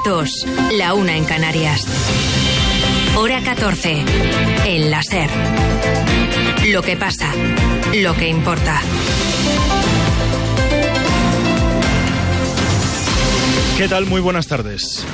2, la 1 en Canarias. Hora 14, en la SER. Lo que pasa, lo que importa. ¿Qué tal? Muy buenas tardes.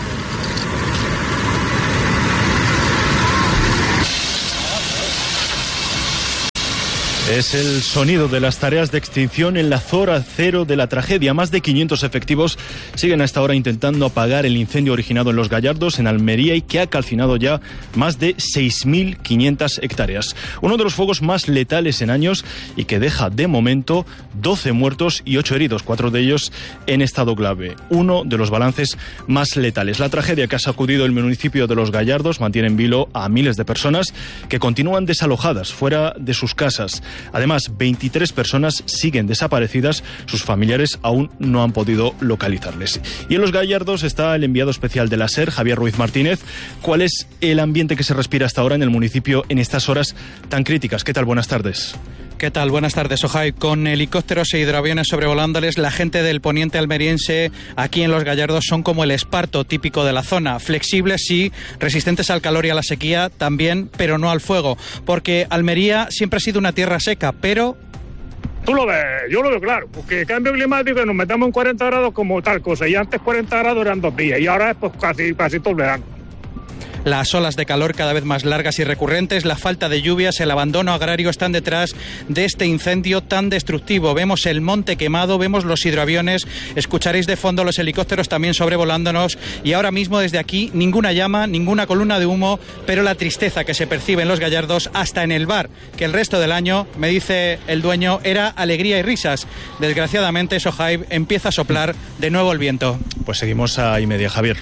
Es el sonido de las tareas de extinción en la zona cero de la tragedia. Más de 500 efectivos siguen a esta hora intentando apagar el incendio originado en Los Gallardos, en Almería, y que ha calcinado ya más de 6.500 hectáreas. Uno de los fuegos más letales en años y que deja de momento 12 muertos y 8 heridos, 4 de ellos en estado grave. Uno de los balances más letales. La tragedia que ha sacudido el municipio de Los Gallardos mantiene en vilo a miles de personas que continúan desalojadas fuera de sus casas. Además, 23 personas siguen desaparecidas, sus familiares aún no han podido localizarles. Y en Los Gallardos está el enviado especial de la SER, Javier Ruiz Martínez. ¿Cuál es el ambiente que se respira hasta ahora en el municipio en estas horas tan críticas? ¿Qué tal? Buenas tardes. ¿Qué tal? Buenas tardes, Ojai. Con helicópteros e hidroaviones sobrevolándoles, la gente del poniente almeriense aquí en Los Gallardos son como el esparto típico de la zona. Flexibles, sí, resistentes al calor y a la sequía también, pero no al fuego. Porque Almería siempre ha sido una tierra seca, pero... Tú lo ves, yo lo veo claro, porque el cambio climático nos metamos en 40 grados como tal cosa, y antes 40 grados eran 2 días, y ahora es pues casi todo el verano. Las olas de calor cada vez más largas y recurrentes, la falta de lluvias, el abandono agrario están detrás de este incendio tan destructivo. Vemos el monte quemado, vemos los hidroaviones, escucharéis de fondo los helicópteros también sobrevolándonos, y ahora mismo desde aquí ninguna llama, ninguna columna de humo, pero la tristeza que se percibe en Los Gallardos, hasta en el bar, que el resto del año, me dice el dueño, era alegría y risas. Desgraciadamente, Sohaib, empieza a soplar de nuevo el viento. Pues seguimos a y media, Javier.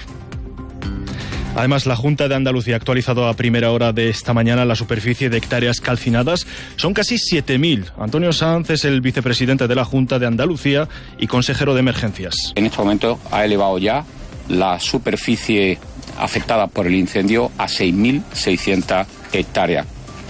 Además, la Junta de Andalucía ha actualizado a primera hora de esta mañana la superficie de hectáreas calcinadas. Son casi 7.000. Antonio Sanz es el vicepresidente de la Junta de Andalucía y consejero de emergencias. En este momento ha elevado ya la superficie afectada por el incendio a 6.600 hectáreas.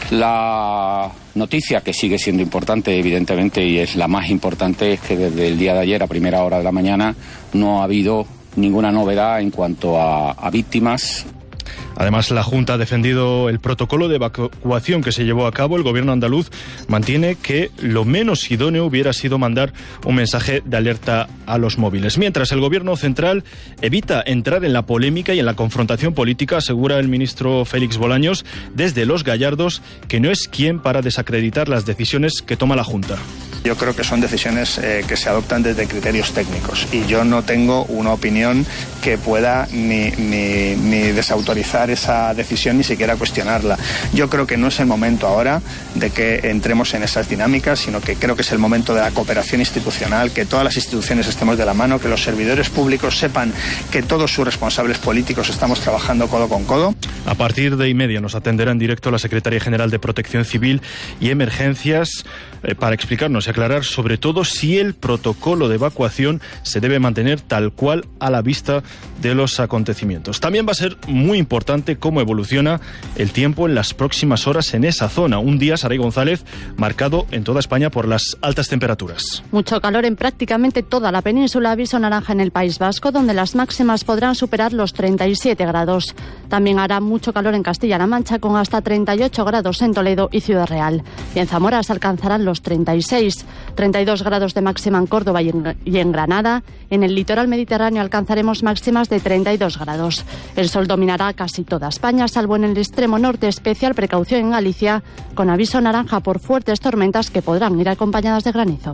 La noticia que sigue siendo importante, evidentemente, y es la más importante, es que desde el día de ayer a primera hora de la mañana no ha habido ninguna novedad en cuanto a víctimas. Además, la Junta ha defendido el protocolo de evacuación que se llevó a cabo. El gobierno andaluz mantiene que lo menos idóneo hubiera sido mandar un mensaje de alerta a los móviles. Mientras, el gobierno central evita entrar en la polémica y en la confrontación política, asegura el ministro Félix Bolaños desde Los Gallardos que no es quien para desacreditar las decisiones que toma la Junta. Yo creo que son decisiones que se adoptan desde criterios técnicos, y yo no tengo una opinión que pueda ni desautorizar esa decisión, ni siquiera cuestionarla. Yo creo que no es el momento ahora de que entremos en esas dinámicas, sino que creo que es el momento de la cooperación institucional, que todas las instituciones estemos de la mano, que los servidores públicos sepan que todos sus responsables políticos estamos trabajando codo con codo. A partir de 1:30 nos atenderá en directo la Secretaria General de Protección Civil y Emergencias para explicarnos y aclarar sobre todo si el protocolo de evacuación se debe mantener tal cual a la vista de los acontecimientos. También va a ser muy importante cómo evoluciona el tiempo en las próximas horas en esa zona. Un día, Saray González, marcado en toda España por las altas temperaturas. Mucho calor en prácticamente toda la península. Aviso naranja en el País Vasco, donde las máximas podrán superar los 37 grados. También hará mucho calor en Castilla-La Mancha, con hasta 38 grados en Toledo y Ciudad Real. Y en Zamora se alcanzarán los 36. 32 grados de máxima en Córdoba y en Granada. En el litoral mediterráneo alcanzaremos máximas de 32 grados. El sol dominará casi toda España, salvo en el extremo norte. Especial precaución en Galicia, con aviso naranja por fuertes tormentas que podrán ir acompañadas de granizo.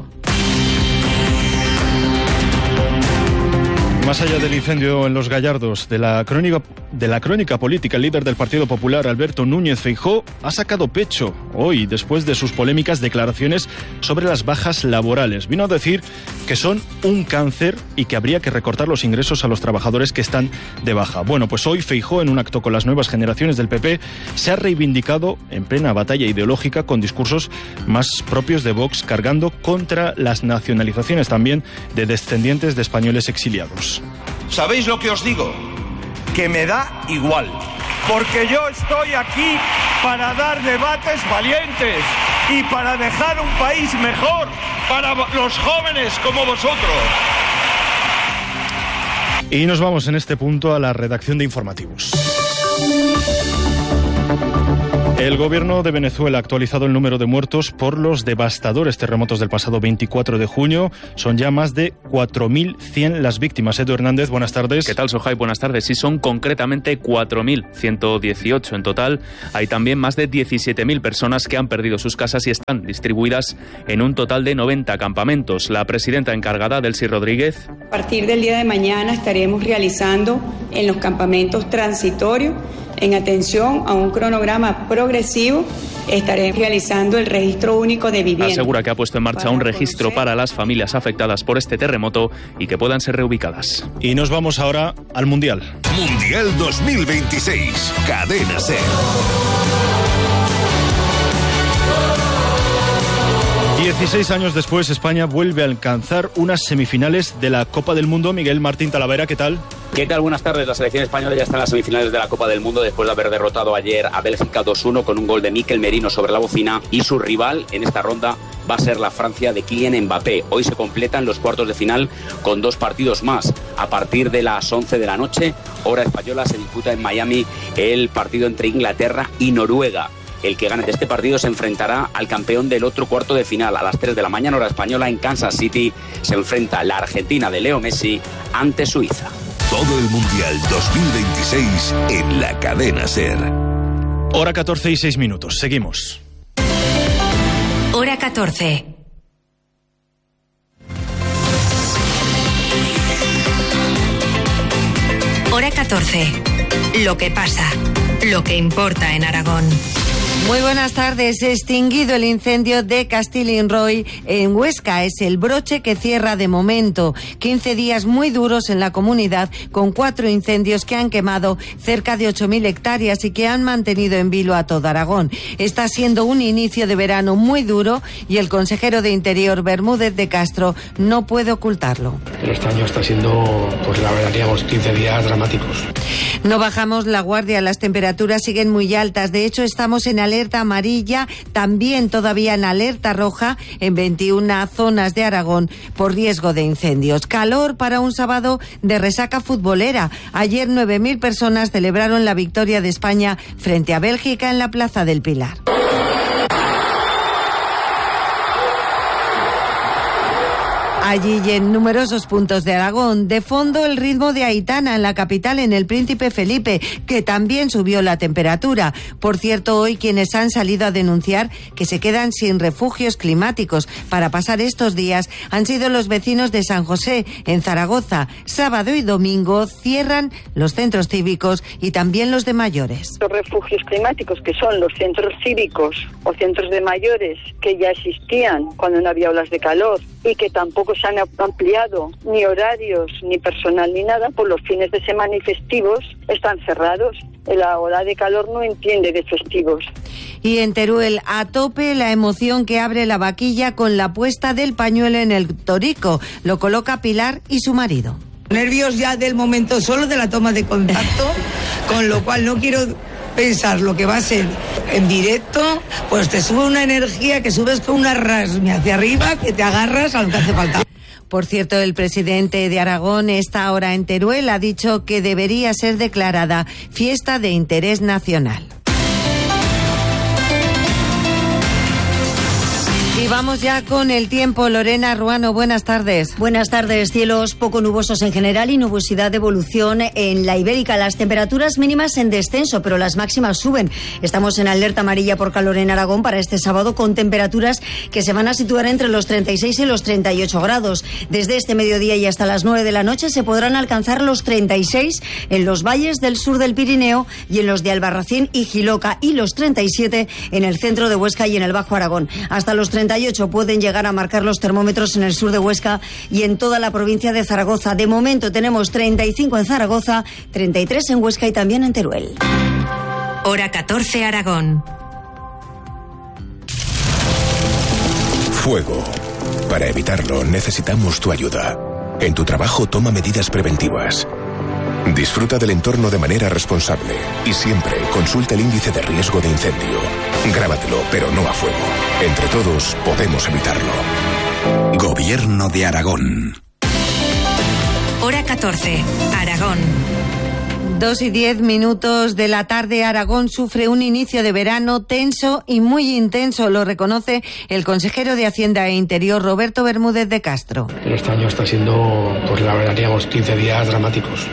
Más allá del incendio en Los Gallardos, de la crónica política, el líder del Partido Popular, Alberto Núñez Feijóo, ha sacado pecho hoy después de sus polémicas declaraciones sobre las bajas laborales. Vino a decir que son un cáncer y que habría que recortar los ingresos a los trabajadores que están de baja. Bueno, pues hoy Feijóo, en un acto con las nuevas generaciones del PP, se ha reivindicado en plena batalla ideológica con discursos más propios de Vox, cargando contra las nacionalizaciones también de descendientes de españoles exiliados. ¿Sabéis lo que os digo? Que me da igual, porque yo estoy aquí para dar debates valientes y para dejar un país mejor para los jóvenes como vosotros. Y nos vamos en este punto a la redacción de informativos. El gobierno de Venezuela ha actualizado el número de muertos por los devastadores terremotos del pasado 24 de junio. Son ya más de 4.100 las víctimas. Edu Hernández, buenas tardes. ¿Qué tal, Sohai? Buenas tardes. Sí, son concretamente 4.118 en total. Hay también más de 17.000 personas que han perdido sus casas y están distribuidas en un total de 90 campamentos. La presidenta encargada, Delcy Rodríguez. A partir del día de mañana estaremos realizando en los campamentos transitorios, en atención a un cronograma progresivo, estaré realizando el registro único de vivienda. Asegura que ha puesto en marcha un registro para las familias afectadas por este terremoto y que puedan ser reubicadas. Y nos vamos ahora al Mundial. Mundial 2026, Cadena SER. 16 años después, España vuelve a alcanzar unas semifinales de la Copa del Mundo. Miguel Martín Talavera, ¿qué tal? ¿Qué tal? Buenas tardes. La selección española ya está en las semifinales de la Copa del Mundo después de haber derrotado ayer a Bélgica 2-1 con un gol de Mikel Merino sobre la bocina, y su rival en esta ronda va a ser la Francia de Kylian Mbappé. Hoy se completan los cuartos de final con 2 partidos más. A partir de las 11 de la noche, hora española, se disputa en Miami el partido entre Inglaterra y Noruega. El que gane de este partido se enfrentará al campeón del otro cuarto de final. A las 3 de la mañana, hora española, en Kansas City, se enfrenta la Argentina de Leo Messi ante Suiza. Todo el Mundial 2026 en la Cadena SER. Hora 14 y 6 minutos. Seguimos. Hora 14. Hora 14. Lo que pasa, lo que importa en Aragón. Muy buenas tardes. Extinguido el incendio de Castilín-Roy en Huesca. Es el broche que cierra de momento 15 días muy duros en la comunidad, con 4 incendios que han quemado cerca de 8.000 hectáreas y que han mantenido en vilo a todo Aragón. Está siendo un inicio de verano muy duro y el consejero de Interior, Bermúdez de Castro, no puede ocultarlo. Este año está siendo, pues la verdad, digamos, 15 días dramáticos. No bajamos la guardia, las temperaturas siguen muy altas. De hecho, estamos en alerta amarilla, también todavía en alerta roja en 21 zonas de Aragón por riesgo de incendios. Calor para un sábado de resaca futbolera. Ayer 9.000 personas celebraron la victoria de España frente a Bélgica en la Plaza del Pilar. Allí y en numerosos puntos de Aragón, de fondo el ritmo de Aitana en la capital, en el Príncipe Felipe, que también subió la temperatura. Por cierto, hoy quienes han salido a denunciar que se quedan sin refugios climáticos para pasar estos días han sido los vecinos de San José, en Zaragoza. Sábado y domingo cierran los centros cívicos y también los de mayores. Los refugios climáticos, que son los centros cívicos o centros de mayores, que ya existían cuando no había olas de calor y que tampoco se han ampliado ni horarios, ni personal, ni nada, por los fines de semana y festivos están cerrados. La ola de calor no entiende de festivos. Y en Teruel, a tope la emoción que abre la vaquilla con la puesta del pañuelo en el torico. Lo coloca Pilar y su marido. Nervios ya del momento solo de la toma de contacto, con lo cual no quiero pensar lo que va a ser en directo, pues te sube una energía que subes con una rasme hacia arriba, que te agarras a lo que hace falta. Por cierto, el presidente de Aragón está ahora en Teruel, ha dicho que debería ser declarada fiesta de interés nacional. Y vamos ya con el tiempo. Lorena Ruano, buenas tardes. Buenas tardes. Cielos poco nubosos en general y nubosidad de evolución en la Ibérica. Las temperaturas mínimas en descenso, pero las máximas suben. Estamos en alerta amarilla por calor en Aragón para este sábado, con temperaturas que se van a situar entre los 36 y los 38 grados. Desde este mediodía y hasta las 9 de la noche se podrán alcanzar los 36 en los valles del sur del Pirineo y en los de Albarracín y Jiloca, y los 37 en el centro de Huesca y en el Bajo Aragón. Hasta los 38 pueden llegar a marcar los termómetros en el sur de Huesca y en toda la provincia de Zaragoza. De momento tenemos 35 en Zaragoza, 33 en Huesca y también en Teruel. Hora 14 Aragón. Fuego. Para evitarlo necesitamos tu ayuda. En tu trabajo toma medidas preventivas. Disfruta del entorno de manera responsable y siempre consulta el índice de riesgo de incendio. Grábatelo, pero no a fuego. Entre todos podemos evitarlo. Gobierno de Aragón. Hora 14. 14, Aragón. 2:10 de la tarde, Aragón sufre un inicio de verano tenso y muy intenso, lo reconoce el consejero de Hacienda e Interior, Roberto Bermúdez de Castro. Este año está siendo, la verdad, digamos, 15 días dramáticos.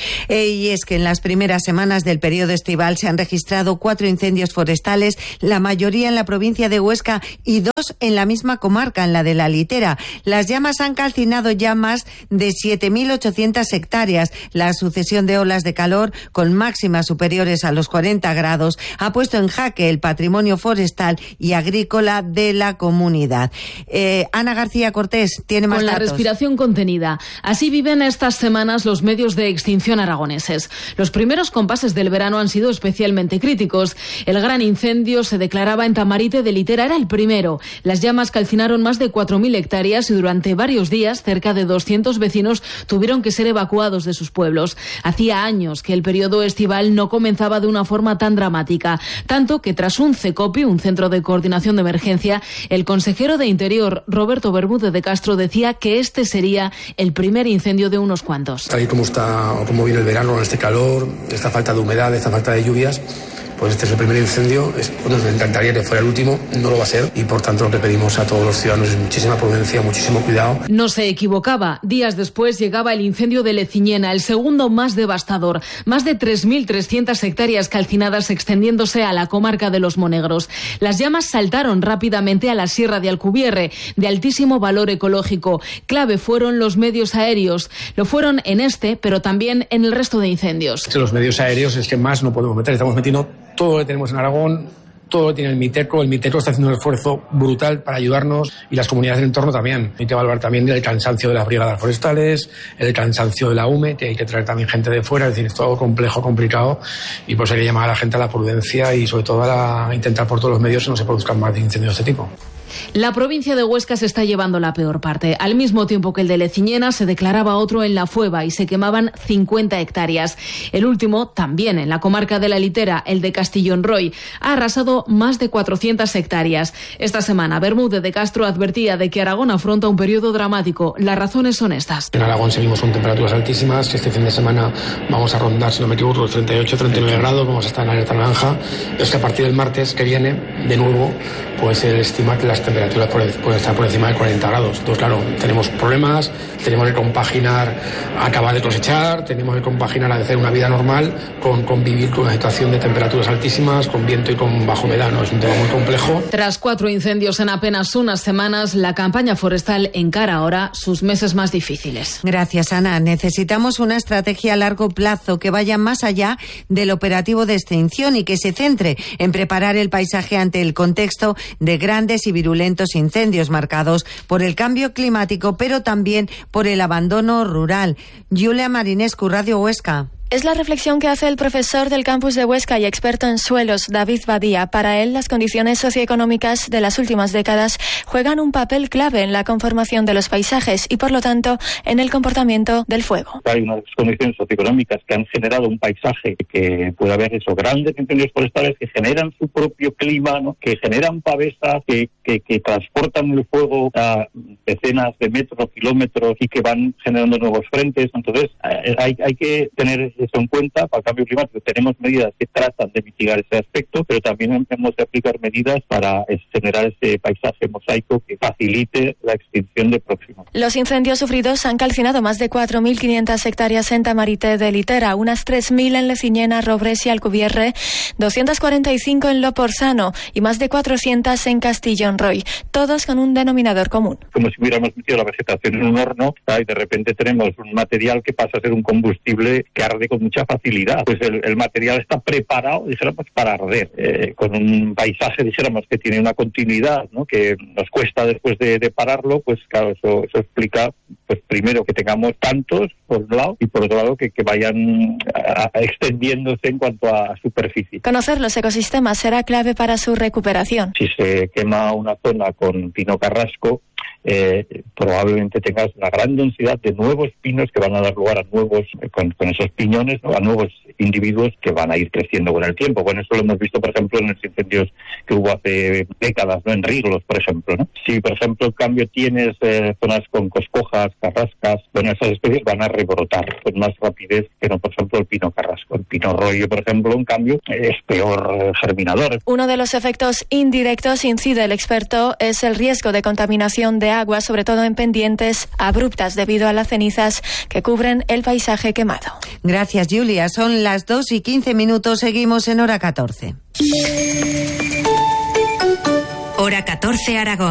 Y es que en las primeras semanas del periodo estival se han registrado 4 incendios forestales, la mayoría en la provincia de Huesca y 2 en la misma comarca, en la de la Litera. Las llamas han calcinado ya más de 7.800 hectáreas. La sucesión de olas de calor, con máximas superiores a los 40 grados, ha puesto en jaque el patrimonio forestal y agrícola de la comunidad. Ana García Cortés tiene más datos. Con la respiración contenida. Así viven estas semanas los medios de extinción aragoneses. Los primeros compases del verano han sido especialmente críticos. El gran incendio se declaraba en Tamarite de Litera, era el primero. Las llamas calcinaron más de 4.000 hectáreas y durante varios días cerca de 200 vecinos tuvieron que ser evacuados de sus pueblos. Hacía años que el periodo estival no comenzaba de una forma tan dramática, tanto que tras un CECOPI, un centro de coordinación de emergencia, el consejero de Interior, Roberto Bermúdez de Castro, decía que este sería el primer incendio de unos cuantos. Tal y como viene el verano, este calor, esta falta de humedad, esta falta de lluvias, pues este es el primer incendio. Nos encantaría que fuera el último, no lo va a ser, y por tanto lo que pedimos a todos los ciudadanos es muchísima prudencia, muchísimo cuidado. No se equivocaba. Días después llegaba el incendio de Leciñena, el segundo más devastador. Más de 3.300 hectáreas calcinadas extendiéndose a la comarca de Los Monegros. Las llamas saltaron rápidamente a la Sierra de Alcubierre, de altísimo valor ecológico. Clave fueron los medios aéreos. Lo fueron en este, pero también en el resto de incendios. Los medios aéreos es que más no podemos meter. Estamos metiendo todo lo que tenemos en Aragón, todo lo que tiene el Miteco. El Miteco está haciendo un esfuerzo brutal para ayudarnos, y las comunidades del entorno también. Hay que evaluar también el cansancio de las brigadas forestales, el cansancio de la UME, que hay que traer también gente de fuera. Es decir, es todo complejo, complicado, y pues hay que llamar a la gente a la prudencia y sobre todo a intentar por todos los medios que no se produzcan más incendios de este tipo. La provincia de Huesca se está llevando la peor parte. Al mismo tiempo que el de Leciñena, se declaraba otro en La Fueva y se quemaban 50 hectáreas. El último, también en la comarca de la Litera, el de Castillón-Roy, ha arrasado más de 400 hectáreas. Esta semana, Bermúdez de Castro advertía de que Aragón afronta un periodo dramático. Las razones son estas. En Aragón seguimos con temperaturas altísimas. Este fin de semana vamos a rondar, si no me equivoco, los 38, 39 grados. Vamos a estar en alerta naranja. Es que a partir del martes que viene, de nuevo, pues el estimar que las temperaturas pueden estar por encima de 40 grados. Entonces, claro, tenemos problemas, tenemos que compaginar acabar de cosechar, tenemos que compaginar hacer una vida normal con convivir con una situación de temperaturas altísimas, con viento y con bajo humedad, ¿no? Es un tema muy complejo. Tras 4 incendios en apenas unas semanas, la campaña forestal encara ahora sus meses más difíciles. Gracias, Ana. Necesitamos una estrategia a largo plazo que vaya más allá del operativo de extinción y que se centre en preparar el paisaje ante el contexto de grandes y virulentos incendios marcados por el cambio climático, pero también por el abandono rural. Julia Marinescu, Radio Huesca. Es la reflexión que hace el profesor del campus de Huesca y experto en suelos, David Badía. Para él, las condiciones socioeconómicas de las últimas décadas juegan un papel clave en la conformación de los paisajes y, por lo tanto, en el comportamiento del fuego. Hay unas condiciones socioeconómicas que han generado un paisaje que puede haber esos grandes incendios forestales que generan su propio clima, ¿no? Que generan pavesas, que transportan el fuego a decenas de metros, kilómetros y que van generando nuevos frentes. Entonces, hay que tener eso en cuenta para el cambio climático. Tenemos medidas que tratan de mitigar ese aspecto, pero también hemos de aplicar medidas para generar ese paisaje mosaico que facilite la extinción de próximos. Los incendios sufridos han calcinado más de 4.500 hectáreas en Tamarite de Litera, unas 3.000 en Leciñena, Robres y Alcubierre, 245 en Loporzano y más de 400 en Castillón-Roy, todos con un denominador común. Como si hubiéramos metido la vegetación en un horno, y de repente tenemos un material que pasa a ser un combustible que arde con mucha facilidad. Pues el material está preparado, dijéramos, para arder, con un paisaje, dijéramos, que tiene una continuidad, ¿no? Que nos cuesta después de pararlo. Pues claro, eso explica, pues primero, que tengamos tantos, por un lado, y por otro lado, que vayan extendiéndose en cuanto a superficie. Conocer los ecosistemas será clave para su recuperación. Si se quema una zona con pino carrasco, probablemente tengas una gran densidad de nuevos pinos que van a dar lugar a nuevos, con esos piñones, ¿no? A nuevos individuos que van a ir creciendo con el tiempo. Bueno, eso lo hemos visto, por ejemplo, en los incendios que hubo hace décadas, ¿no? En Riglos, por ejemplo, ¿no? Si, por ejemplo, en cambio tienes zonas con coscojas, carrascas, bueno, esas especies van a rebrotar con más rapidez que no, por ejemplo, el pino carrasco. El pino rollo, por ejemplo, en cambio, es peor germinador. Uno de los efectos indirectos, incide el experto, es el riesgo de contaminación de agua, sobre todo en pendientes abruptas debido a las cenizas que cubren el paisaje quemado. Gracias, Julia. Son las 2:15. Seguimos en Hora 14. Hora 14, Aragón.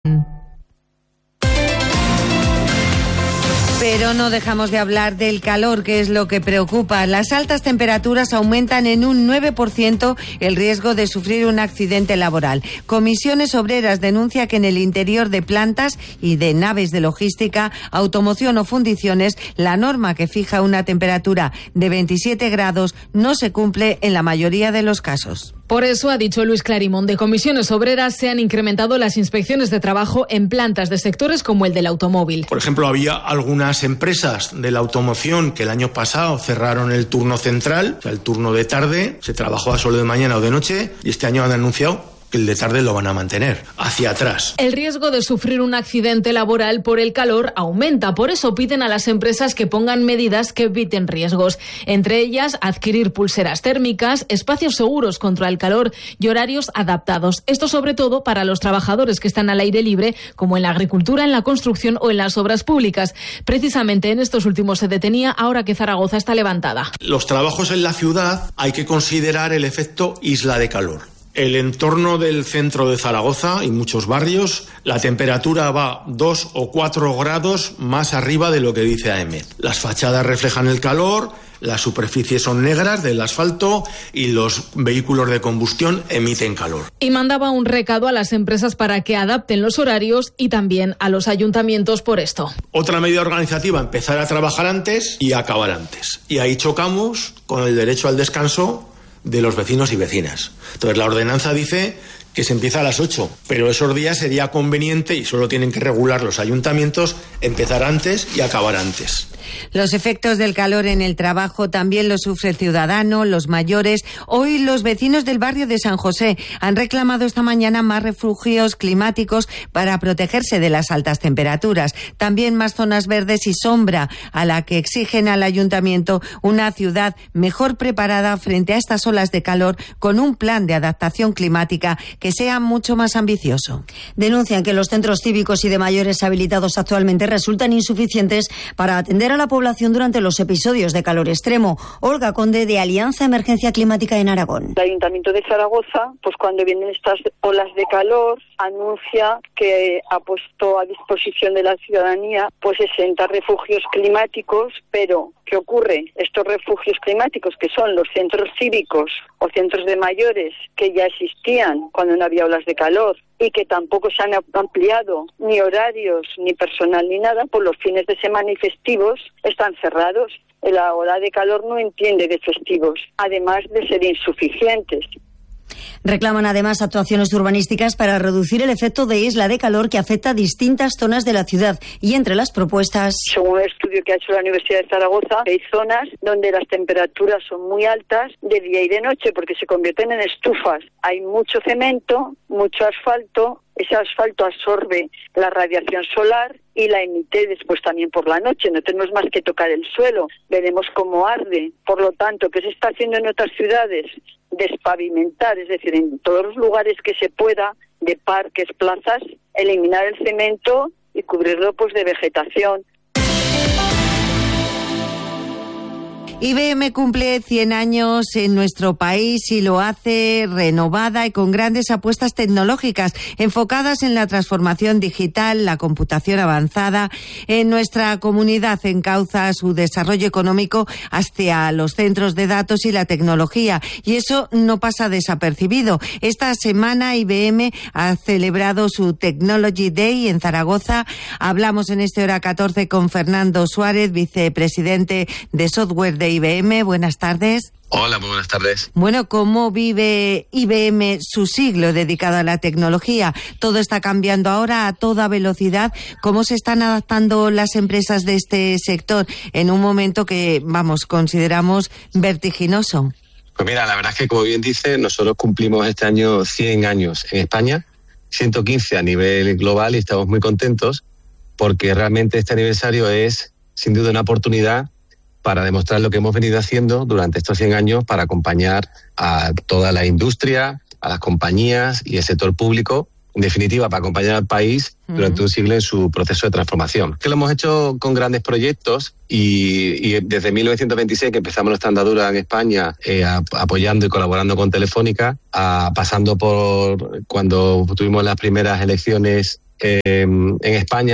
Pero no dejamos de hablar del calor, que es lo que preocupa. Las altas temperaturas aumentan en un 9% el riesgo de sufrir un accidente laboral. Comisiones Obreras denuncia que en el interior de plantas y de naves de logística, automoción o fundiciones, la norma que fija una temperatura de 27 grados no se cumple en la mayoría de los casos. Por eso, ha dicho Luis Clarimón, de Comisiones Obreras se han incrementado las inspecciones de trabajo en plantas de sectores como el del automóvil. Por ejemplo, había algunas empresas de la automoción que el año pasado cerraron el turno central, o sea, el turno de tarde, se trabajaba solo de mañana o de noche, y este año han anunciado que el de tarde lo van a mantener, hacia atrás. El riesgo de sufrir un accidente laboral por el calor aumenta, por eso piden a las empresas que pongan medidas que eviten riesgos, entre ellas adquirir pulseras térmicas, espacios seguros contra el calor y horarios adaptados. Esto sobre todo para los trabajadores que están al aire libre, como en la agricultura, en la construcción o en las obras públicas. Precisamente en estos últimos se detenía, ahora que Zaragoza está levantada. Los trabajos en la ciudad hay que considerar el efecto isla de calor. El entorno del centro de Zaragoza y muchos barrios, la temperatura va 2 o 4 grados más arriba de lo que dice AEMET. Las fachadas reflejan el calor, las superficies son negras del asfalto y los vehículos de combustión emiten calor. Y mandaba un recado a las empresas para que adapten los horarios y también a los ayuntamientos por esto. Otra medida organizativa, empezar a trabajar antes y acabar antes. Y ahí chocamos con el derecho al descanso de los vecinos y vecinas. Entonces la ordenanza dice que se empieza a las 8, pero esos días sería conveniente, y solo tienen que regular los ayuntamientos, empezar antes y acabar antes. Los efectos del calor en el trabajo también los sufre el ciudadano, los mayores. Hoy los vecinos del barrio de San José han reclamado esta mañana más refugios climáticos para protegerse de las altas temperaturas. También más zonas verdes y sombra, a la que exigen al ayuntamiento una ciudad mejor preparada frente a estas olas de calor, con un plan de adaptación climática que sea mucho más ambicioso. Denuncian que los centros cívicos y de mayores habilitados actualmente resultan insuficientes para atender a la población durante los episodios de calor extremo. Olga Conde, de Alianza Emergencia Climática en Aragón. El Ayuntamiento de Zaragoza, pues cuando vienen estas olas de calor, anuncia que ha puesto a disposición de la ciudadanía pues 60 refugios climáticos, pero ¿qué ocurre? Estos refugios climáticos, que son los centros cívicos o centros de mayores que ya existían cuando no había olas de calor y que tampoco se han ampliado ni horarios, ni personal, ni nada, por los fines de semana y festivos, están cerrados. La ola de calor no entiende de festivos, además de ser insuficientes. Reclaman además actuaciones urbanísticas para reducir el efecto de isla de calor que afecta a distintas zonas de la ciudad, y entre las propuestas, según un estudio que ha hecho la Universidad de Zaragoza, hay zonas donde las temperaturas son muy altas de día y de noche porque se convierten en estufas. Hay mucho cemento, mucho asfalto. Ese asfalto absorbe la radiación solar y la emite después también por la noche. No tenemos más que tocar el suelo, veremos cómo arde. Por lo tanto, ¿qué se está haciendo en otras ciudades? Despavimentar, es decir, en todos los lugares que se pueda, de parques, plazas, eliminar el cemento y cubrirlo pues de vegetación. IBM cumple 100 años en nuestro país y lo hace renovada y con grandes apuestas tecnológicas enfocadas en la transformación digital, la computación avanzada. En nuestra comunidad encauza su desarrollo económico hacia los centros de datos y la tecnología, y eso no pasa desapercibido. Esta semana IBM ha celebrado su Technology Day en Zaragoza. Hablamos en este Hora 14 con Fernando Suárez, vicepresidente de software de IBM. Buenas tardes. Hola, muy buenas tardes. Bueno, ¿cómo vive IBM su siglo dedicado a la tecnología? Todo está cambiando ahora a toda velocidad. ¿Cómo se están adaptando las empresas de este sector en un momento que, consideramos vertiginoso? Pues mira, la verdad es que, como bien dice, nosotros cumplimos este año 100 años en España, 115 a nivel global, y estamos muy contentos porque realmente este aniversario es, sin duda, una oportunidad para demostrar lo que hemos venido haciendo durante estos 100 años para acompañar a toda la industria, a las compañías y el sector público, en definitiva, para acompañar al país durante un siglo en su proceso de transformación. Que lo hemos hecho con grandes proyectos y desde 1926, que empezamos nuestra andadura en España, apoyando y colaborando con Telefónica, pasando por cuando tuvimos las primeras elecciones en España,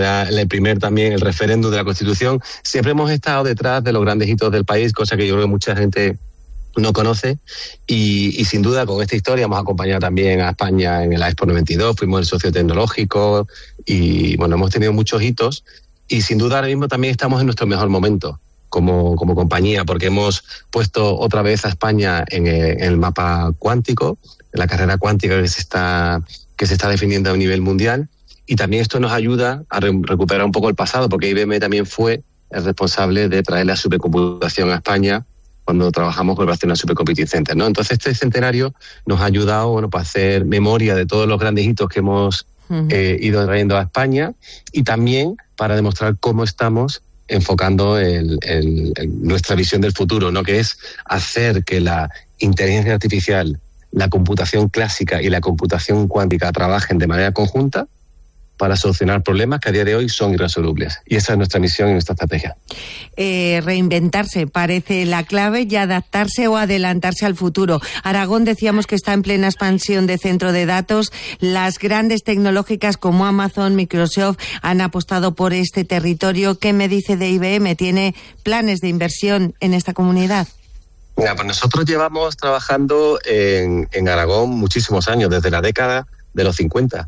el referéndum de la Constitución. Siempre hemos estado detrás de los grandes hitos del país, cosa que yo creo que mucha gente no conoce, y sin duda con esta historia hemos acompañado también a España en la Expo 92, fuimos el socio tecnológico y bueno, hemos tenido muchos hitos, y sin duda ahora mismo también estamos en nuestro mejor momento como compañía, porque hemos puesto otra vez a España en el mapa cuántico, en la carrera cuántica que se está definiendo a nivel mundial, y también esto nos ayuda a recuperar un poco el pasado, porque IBM también fue el responsable de traer la supercomputación a España cuando trabajamos con Barcelona Supercomputing Center, ¿no? Entonces este centenario nos ha ayudado, bueno, para hacer memoria de todos los grandes hitos que hemos ido trayendo a España, y también para demostrar cómo estamos enfocando nuestra visión del futuro, ¿no? Que es hacer que la inteligencia artificial, la computación clásica y la computación cuántica trabajen de manera conjunta para solucionar problemas que a día de hoy son irresolubles. Y esa es nuestra misión y nuestra estrategia. Reinventarse parece la clave, y adaptarse o adelantarse al futuro. Aragón, decíamos que está en plena expansión de centro de datos. Las grandes tecnológicas como Amazon, Microsoft han apostado por este territorio. ¿Qué me dice de IBM? ¿Tiene planes de inversión en esta comunidad? Mira, pues nosotros llevamos trabajando en Aragón muchísimos años, desde la década de los 50.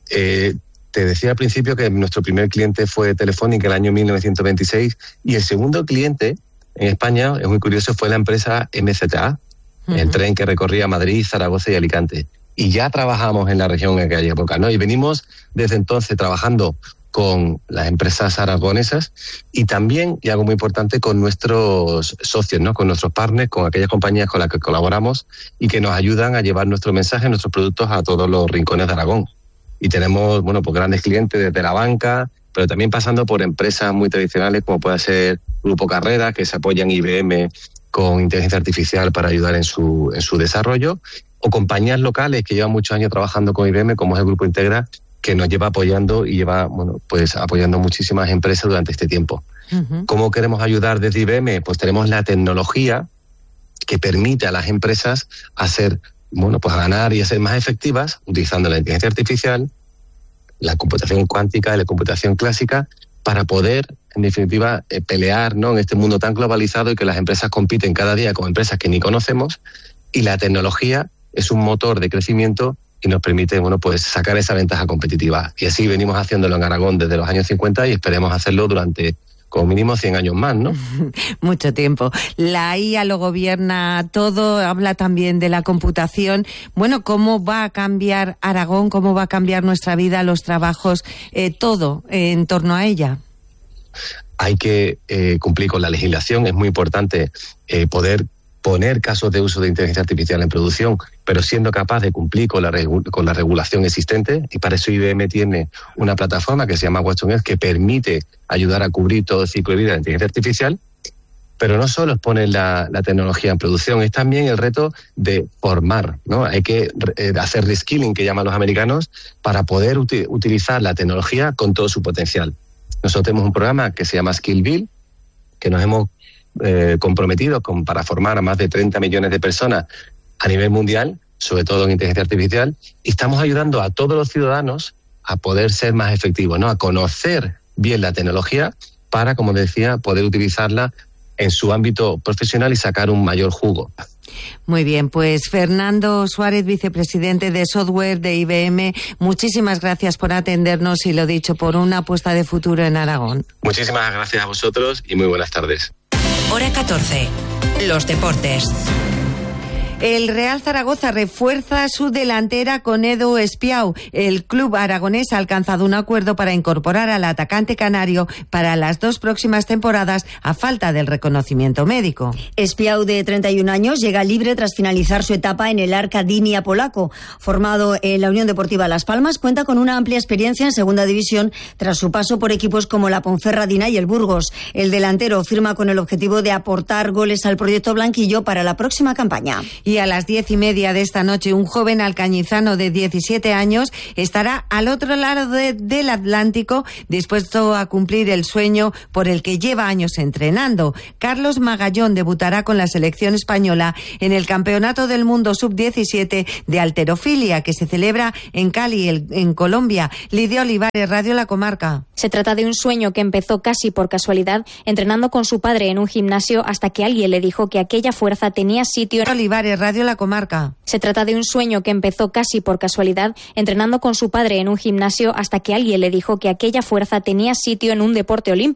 Te decía al principio que nuestro primer cliente fue Telefónica en el año 1926, y el segundo cliente en España, es muy curioso, fue la empresa MZA, el tren que recorría Madrid, Zaragoza y Alicante. Y ya trabajamos en la región en aquella época, ¿no? Y venimos desde entonces trabajando con las empresas aragonesas y también, y algo muy importante, con nuestros socios, ¿no? Con nuestros partners, con aquellas compañías con las que colaboramos y que nos ayudan a llevar nuestro mensaje, nuestros productos a todos los rincones de Aragón. Y tenemos, bueno, pues grandes clientes desde la banca, pero también pasando por empresas muy tradicionales como puede ser Grupo Carrera, que se apoya en IBM con inteligencia artificial para ayudar en su desarrollo, o compañías locales que llevan muchos años trabajando con IBM, como es el Grupo Integra, que nos lleva apoyando y lleva, bueno, pues apoyando muchísimas empresas durante este tiempo. ¿Cómo queremos ayudar desde IBM? Pues tenemos la tecnología que permite a las empresas hacer, bueno, pues ganar y ser más efectivas utilizando la inteligencia artificial, la computación cuántica y la computación clásica para poder, en definitiva, pelear, ¿no? En este mundo tan globalizado y que las empresas compiten cada día con empresas que ni conocemos, y la tecnología es un motor de crecimiento y nos permite, bueno, pues sacar esa ventaja competitiva. Y así venimos haciéndolo en Aragón desde los años 50 y esperemos hacerlo durante como mínimo 100 años más, ¿no? Mucho tiempo. La IA lo gobierna todo, habla también de la computación. Bueno, ¿cómo va a cambiar Aragón? ¿Cómo va a cambiar nuestra vida, los trabajos, todo en torno a ella? Hay que cumplir con la legislación. Es muy importante poder poner casos de uso de inteligencia artificial en producción, pero siendo capaz de cumplir con la regulación existente, y para eso IBM tiene una plataforma que se llama Watson que permite ayudar a cubrir todo el ciclo de vida de la inteligencia artificial, pero no solo es poner la tecnología en producción, es también el reto de formar, ¿no? Hay que hacer reskilling, que llaman los americanos, para poder utilizar la tecnología con todo su potencial. Nosotros tenemos un programa que se llama Skill Build, que nos hemos comprometidos para formar a más de 30 millones de personas a nivel mundial, sobre todo en inteligencia artificial, y estamos ayudando a todos los ciudadanos a poder ser más efectivos, ¿no? A conocer bien la tecnología para, como decía, poder utilizarla en su ámbito profesional y sacar un mayor jugo. Muy bien, pues Fernando Suárez, vicepresidente de software de IBM, muchísimas gracias por atendernos y, lo dicho, por una apuesta de futuro en Aragón. Muchísimas gracias a vosotros y muy buenas tardes. Hora 14. Los deportes. El Real Zaragoza refuerza su delantera con Edu Espiau. El club aragonés ha alcanzado un acuerdo para incorporar al atacante canario para las 2 próximas temporadas a falta del reconocimiento médico. Espiau, de 31 años, llega libre tras finalizar su etapa en el Arka Gdynia polaco. Formado en la Unión Deportiva Las Palmas, cuenta con una amplia experiencia en segunda división tras su paso por equipos como la Ponferradina y el Burgos. El delantero firma con el objetivo de aportar goles al proyecto blanquillo para la próxima campaña. Y a las 10:30 de esta noche, un joven alcañizano de 17 años estará al otro lado del Atlántico, dispuesto a cumplir el sueño por el que lleva años entrenando. Carlos Magallón debutará con la selección española en el Campeonato del Mundo Sub-17 de halterofilia, que se celebra en Cali, en Colombia. Lidia Olivares, Radio La Comarca. Se trata de un sueño que empezó casi por casualidad, entrenando con su padre en un gimnasio hasta que alguien le dijo que aquella fuerza tenía sitio. Olivares, Radio La Comarca. Se trata de un sueño que empezó casi por casualidad, entrenando con su padre en un gimnasio hasta que alguien le dijo que aquella fuerza tenía sitio en un deporte olímpico.